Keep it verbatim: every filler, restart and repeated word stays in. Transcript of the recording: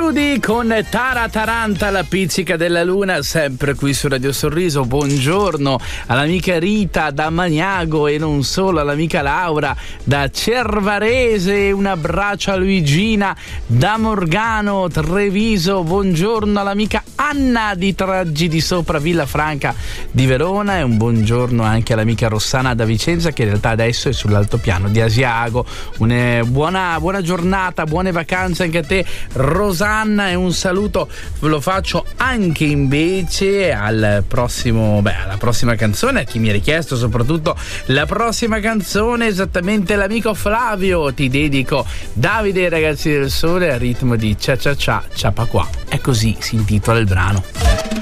Rudy con Tara Taranta, la pizzica della luna, sempre qui su Radio Sorriso. Buongiorno all'amica Rita da Magnago e non solo, all'amica Laura da Cervarese, un abbraccio a Luigina da Morgano, Treviso. Buongiorno all'amica Anna di Traggi di Sopra, Villafranca di Verona, e un buongiorno anche all'amica Rossana da Vicenza, che in realtà adesso è sull'altopiano di Asiago. Una buona, buona giornata, buone vacanze anche a te Rosanna, e un saluto ve lo faccio anche invece al prossimo, beh, alla prossima canzone, a chi mi ha richiesto soprattutto la prossima canzone, esattamente l'amico Flavio. Ti dedico Davide, ragazzi del sole, a ritmo di Cia Cia Cia Ciapa Qua. E così si intitola il brano.